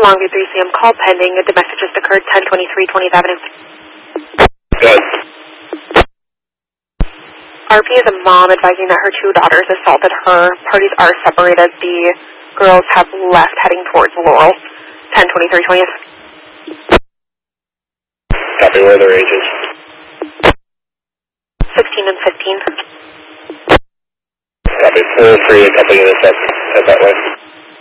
Longview 3CM call pending. The message just occurred 1023 20th Avenue. Good. RP is a mom advising that her two daughters assaulted her. Parties are separated. The girls have left heading towards Laurel. 1023 20th. Copy, where are their ages? 16 and 15. Copy, 4-3, a couple units up that way.